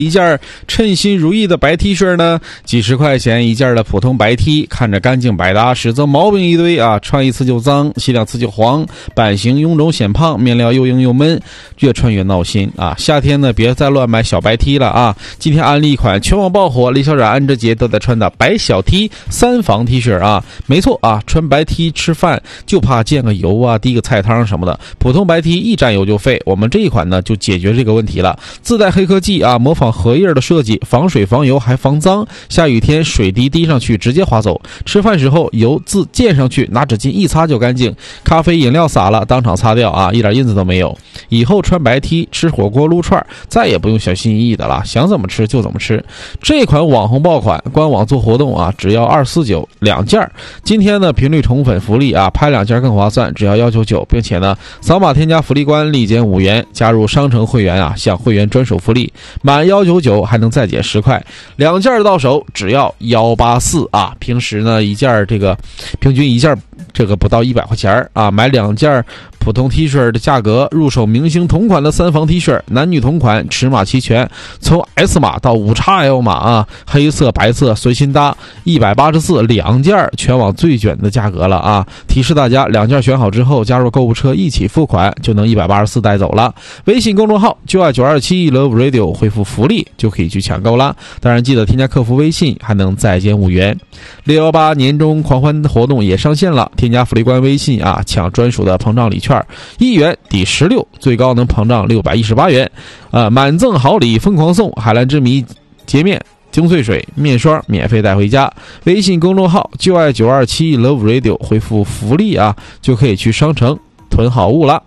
一件称心如意的白 T 恤呢，几十块钱一件的普通白 T， 看着干净百搭，实则毛病一堆啊！穿一次就脏，洗两次就黄，版型臃肿显胖，面料又硬又闷，越穿越闹心啊！夏天呢，别再乱买小白 T 了啊！今天安利一款全网爆火，李小冉、安哲杰都在穿的白小 T 三防 T 恤啊！没错啊，穿白 T 吃饭就怕溅个油啊，滴个菜汤什么的，普通白 T 一沾油就废。我们这一款呢，就解决这个问题了，自带黑科技啊，模仿荷叶的设计，防水防油还防脏，下雨天水滴上去直接滑走，吃饭时候油自溅上去，拿纸巾一擦就干净，咖啡饮料洒了当场擦掉啊，一点印子都没有。以后穿白 T 吃火锅撸串再也不用小心翼翼的了，想怎么吃就怎么吃。这款网红爆款官网做活动啊，只要249两件。今天呢频率宠粉福利啊，拍两件更划算，只要199，并且呢扫码添加福利官立减5元，加入商城会员啊，享会员专属福利，满199还能再减10块，两件到手只要184啊！平时呢一件这个平均一件这个不到100块钱啊，买两件普通 T 恤的价格，入手明星同款的三防 T 恤，男女同款，尺码齐全，从 S 码到5XL 码啊，黑色白色随心搭，184两件，全网最卷的价格了啊！提示大家，两件选好之后加入购物车一起付款，就能184带走了。微信公众号就爱927 Love Radio 回复福利就可以去抢购啦。当然记得添加客服微信，还能再减5元。618年终狂欢活动也上线了，添加福利官微信啊，抢专属的膨胀礼券，1元抵16，最高能膨胀618元，满赠好礼疯狂送，海蓝之谜洁面精粹水面霜免费带回家。微信公众号就爱927 Love Radio 回复福利啊，就可以去商城囤好物了。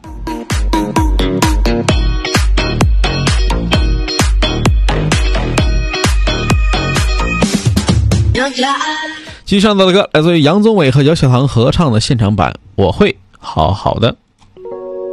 继续上到的歌来自于杨宗纬和姚晓棠合唱的现场版《我会好好的》。